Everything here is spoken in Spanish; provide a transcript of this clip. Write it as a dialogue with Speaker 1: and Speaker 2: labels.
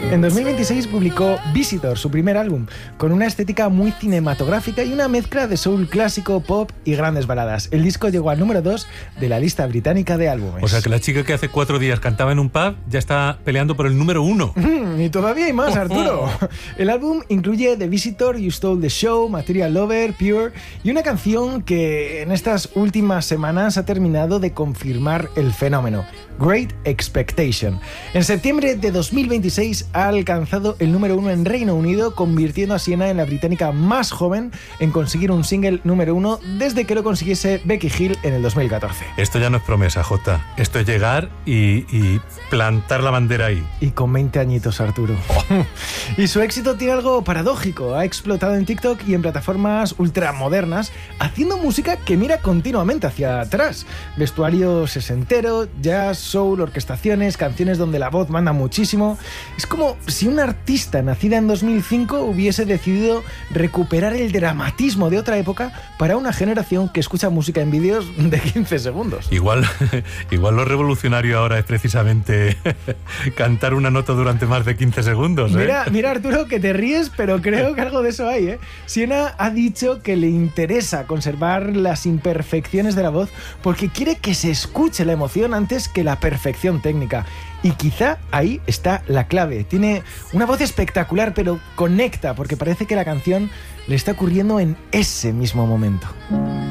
Speaker 1: En 2026 publicó Visitor, su primer álbum, con una estética muy cinematográfica y una mezcla de soul clásico, pop y grandes baladas. El disco llegó al número 2 de la lista británica de álbumes.
Speaker 2: O sea que la chica que hace 4 días cantaba en un pub ya está peleando por el número 1.
Speaker 1: Y todavía hay más, Arturo. El álbum incluye The Visitor, You Stole the Show, Material Lover, Pure y una canción que en estas últimas semanas ha terminado de confirmar el fenómeno, Great Expectation. En septiembre de 2026 ha alcanzado el número 1 en Reino Unido, convirtiendo a Sienna en la británica más joven en conseguir un single número 1 desde que lo consiguiese Becky Hill en el 2014.
Speaker 2: Esto ya no es promesa, Jota. Esto es llegar y plantar la bandera ahí.
Speaker 1: Y con 20 añitos, Arturo. Y su éxito tiene algo paradójico. Ha explotado en TikTok y en plataformas ultramodernas, haciendo música que mira continuamente hacia atrás. Vestuario sesentero, jazz, soul, orquestaciones, canciones donde la voz manda muchísimo. Es como si una artista nacida en 2005 hubiese decidido recuperar el dramatismo de otra época para una generación que escucha música en vídeos de 15 segundos.
Speaker 2: Igual lo revolucionario ahora es precisamente cantar una nota durante más de 15 segundos, ¿eh?
Speaker 1: Mira, Arturo, que te ríes, pero creo que algo de eso hay, ¿eh? Sienna ha dicho que le interesa conservar las imperfecciones de la voz porque quiere que se escuche la emoción antes que la perfección técnica. Y quizá ahí está la clave. Tiene una voz espectacular, pero conecta, porque parece que la canción le está ocurriendo en ese mismo momento.